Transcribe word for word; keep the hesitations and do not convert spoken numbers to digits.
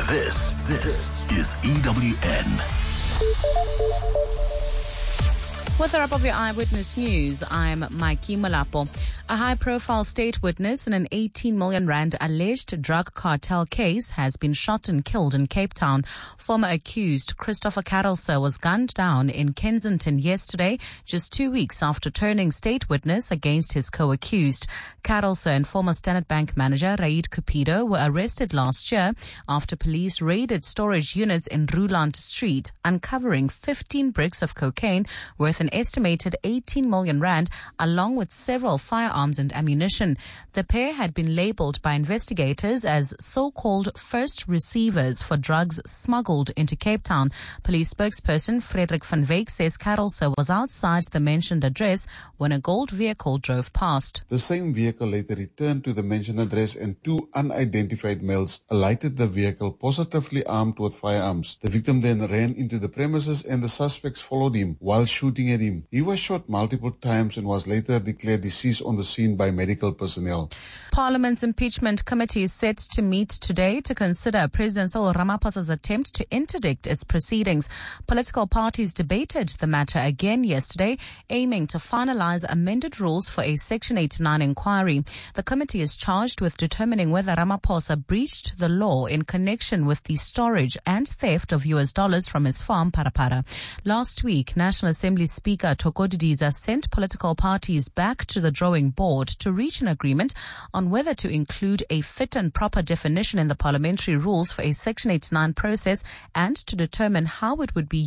This, this is E W N. With the wrap of your Eyewitness News, I'm Mikey Malapo. A high-profile state witness in an eighteen million rand alleged drug cartel case has been shot and killed in Cape Town. Former accused Christopher Carolser was gunned down in Kensington yesterday, just two weeks after turning state witness against his co-accused. Carolser and former Standard Bank manager Raid Cupido were arrested last year after police raided storage units in Ruland Street, uncovering fifteen bricks of cocaine worth an estimated eighteen million rand, along with several firearms and ammunition. The pair had been labeled by investigators as so-called first receivers for drugs smuggled into Cape Town. Police spokesperson Frederick van Wyk says Carolser was outside the mentioned address when a gold vehicle drove past. The same vehicle later returned to the mentioned address and two unidentified males alighted the vehicle, positively armed with firearms. The victim then ran into the premises and the suspects followed him while shooting at him. He was shot multiple times and was later declared deceased on the scene by medical personnel. Parliament's impeachment committee is set to meet today to consider President Cyril Ramaphosa's attempt to interdict its proceedings. Political parties debated the matter again yesterday, aiming to finalize amended rules for a Section eighty-nine inquiry. The committee is charged with determining whether Ramaphosa breached the law in connection with the storage and theft of U S dollars from his farm, Parapara. Last week, National Assembly Speaker Thoko Didiza sent political parties back to the drawing board to reach an agreement on whether to include a fit and proper definition in the parliamentary rules for a Section eighty-nine process and to determine how it would be